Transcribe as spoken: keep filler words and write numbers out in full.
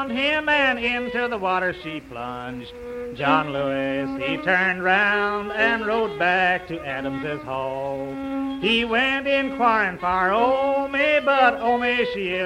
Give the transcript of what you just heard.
found him, and into the water she plunged. John Lewis, he turned round and rode back to Adams's Hall. He went inquiring for Omi, but Omi, she